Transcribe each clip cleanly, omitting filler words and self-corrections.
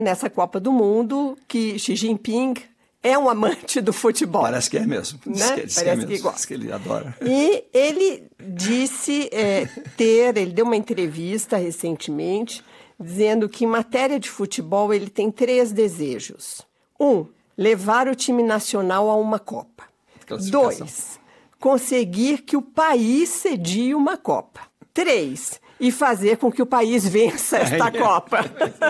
nessa Copa do Mundo que Xi Jinping é um amante do futebol. Parece que é mesmo. Né? Parece que gosta. Diz que ele adora. E ele disse ele deu uma entrevista recentemente, dizendo que em matéria de futebol ele tem 3 desejos. 1, levar o time nacional a uma Copa. 2, conseguir que o país sedie uma Copa. 3, e fazer com que o país vença esta Copa.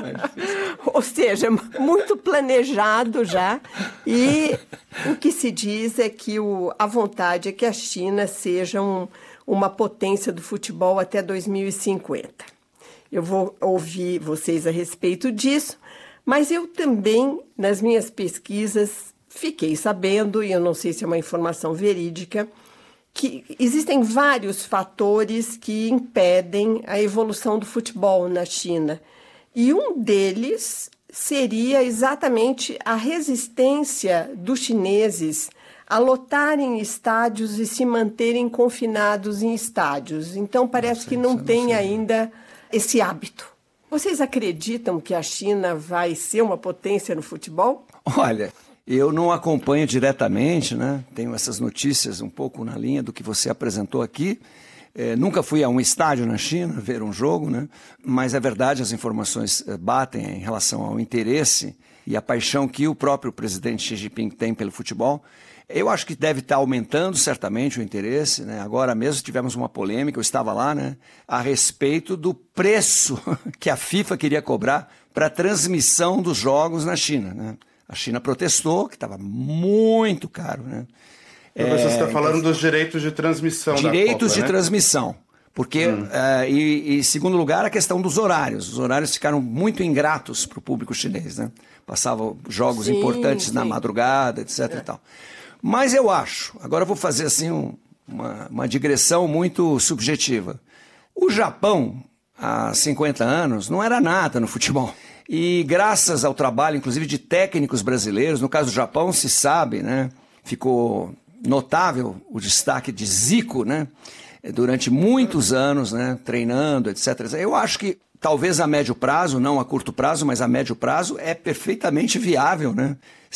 Ou seja, muito planejado já. E o que se diz é que a vontade é que a China seja uma potência do futebol até 2050. Eu vou ouvir vocês a respeito disso, mas eu também, nas minhas pesquisas, fiquei sabendo, e eu não sei se é uma informação verídica, que existem vários fatores que impedem a evolução do futebol na China. E um deles seria exatamente a resistência dos chineses a lotarem estádios e se manterem confinados em estádios. Então, parece que não tem ainda esse hábito. Vocês acreditam que a China vai ser uma potência no futebol? Olha, eu não acompanho diretamente, né? Tenho essas notícias um pouco na linha do que você apresentou aqui. Nunca fui a um estádio na China ver um jogo, né? Mas é verdade, as informações batem em relação ao interesse e a paixão que o próprio presidente Xi Jinping tem pelo futebol. Eu acho que deve estar aumentando certamente o interesse, né? Agora mesmo tivemos uma polêmica, eu estava lá, né? A respeito do preço que a FIFA queria cobrar para a transmissão dos jogos na China, né? A China protestou, que estava muito caro, né? Você está falando dos direitos de transmissão da Copa, direitos de né? transmissão. Porque, em segundo lugar, a questão dos horários. Os horários ficaram muito ingratos para o público chinês, né? Passavam jogos importantes na madrugada, etc. E tal. Mas eu acho, agora eu vou fazer assim uma digressão muito subjetiva. O Japão, há 50 anos, não era nada no futebol. E graças ao trabalho, inclusive, de técnicos brasileiros, no caso do Japão, se sabe, né? Ficou notável o destaque de Zico, né? Durante muitos anos, né? Treinando, etc. Eu acho que talvez a médio prazo, não a curto prazo, mas a médio prazo é perfeitamente viável, né?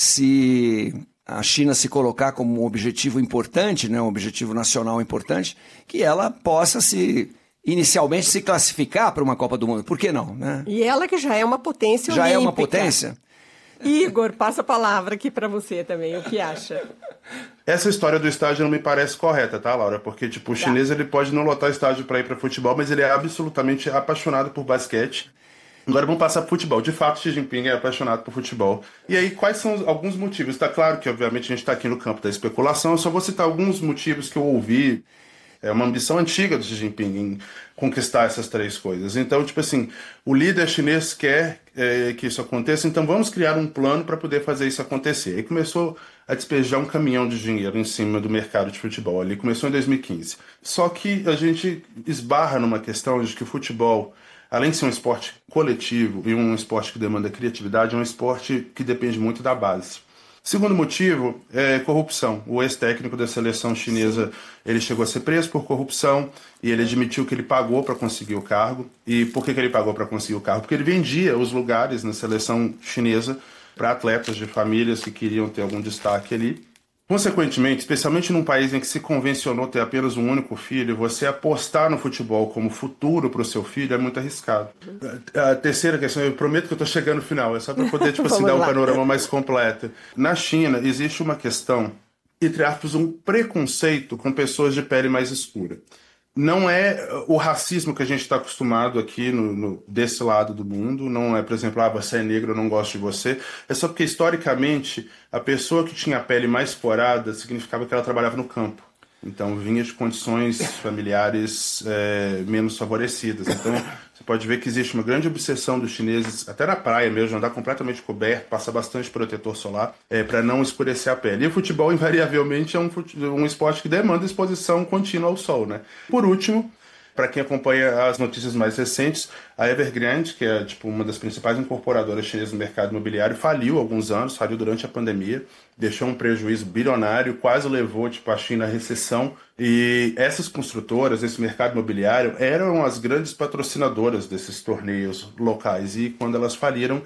Se a China se colocar como um objetivo importante, né? Um objetivo nacional importante, que ela possa inicialmente se classificar para uma Copa do Mundo. Por que não, né? E ela que já é uma potência olímpica. Já é uma potência? Igor, passa a palavra aqui para você também, o que acha? Essa história do estádio não me parece correta, tá, Laura? Porque, tipo, o chinês ele pode não lotar estádio para ir para futebol, mas ele é absolutamente apaixonado por basquete. Agora vamos passar para futebol. De fato, Xi Jinping é apaixonado por futebol. E aí, quais são alguns motivos? Está claro que, obviamente, a gente está aqui no campo da especulação. Eu só vou citar alguns motivos que eu ouvi. É uma ambição antiga do Xi Jinping em conquistar essas 3 coisas. Então, tipo assim, o líder chinês quer que isso aconteça, então vamos criar um plano para poder fazer isso acontecer. Aí começou a despejar um caminhão de dinheiro em cima do mercado de futebol. Ali começou em 2015. Só que a gente esbarra numa questão de que o futebol, além de ser um esporte coletivo e um esporte que demanda criatividade, é um esporte que depende muito da base. Segundo motivo é corrupção. O ex-técnico da seleção chinesa, ele chegou a ser preso por corrupção e ele admitiu que ele pagou para conseguir o cargo. E por que ele pagou para conseguir o cargo? Porque ele vendia os lugares na seleção chinesa para atletas de famílias que queriam ter algum destaque ali. Consequentemente, especialmente num país em que se convencionou ter apenas um único filho, você apostar no futebol como futuro para o seu filho é muito arriscado. A terceira questão, eu prometo que eu estou chegando no final, é só para poder tipo, assim, dar um panorama mais completo. Na China, existe uma questão, entre aspas, um preconceito com pessoas de pele mais escura. Não é o racismo que a gente está acostumado aqui desse lado do mundo, não é, por exemplo, você é negro, eu não gosto de você. É só porque, historicamente, a pessoa que tinha a pele mais forada significava que ela trabalhava no campo. Então, vinha de condições familiares menos favorecidas. Então, você pode ver que existe uma grande obsessão dos chineses, até na praia mesmo, andar completamente coberto, passar bastante protetor solar, para não escurecer a pele. E o futebol, invariavelmente, é um esporte que demanda exposição contínua ao sol, né? Por último, para quem acompanha as notícias mais recentes, a Evergrande, que é tipo, uma das principais incorporadoras chinesas no mercado imobiliário, faliu há alguns anos, faliu durante a pandemia, deixou um prejuízo bilionário, quase levou tipo, a China à recessão. E essas construtoras, esse mercado imobiliário, eram as grandes patrocinadoras desses torneios locais. E quando elas faliram,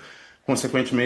consequentemente